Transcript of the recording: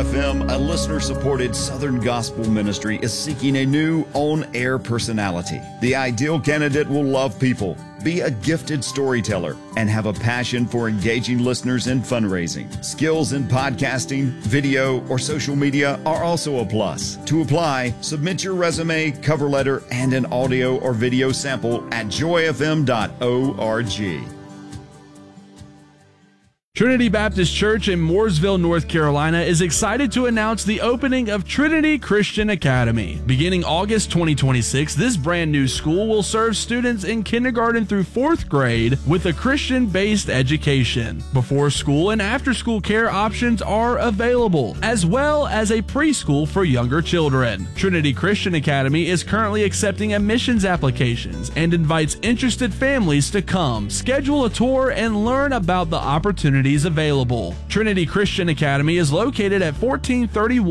FM, a listener-supported Southern gospel ministry, is seeking a new on-air personality. The ideal candidate will love people, be a gifted storyteller, and have a passion for engaging listeners in fundraising. Skills in podcasting, video, or social media are also a plus. To apply, submit your resume, cover letter, and an audio or video sample at joyfm.org. Trinity Baptist Church in Mooresville, North Carolina is excited to announce the opening of Trinity Christian Academy. Beginning August 2026, this brand new school will serve students in kindergarten through 4th grade with a Christian-based education. Before school and after school care options are available, as well as a preschool for younger children. Trinity Christian Academy is currently accepting admissions applications and invites interested families to come, schedule a tour, and learn about the opportunities available. Trinity Christian Academy is located at 1431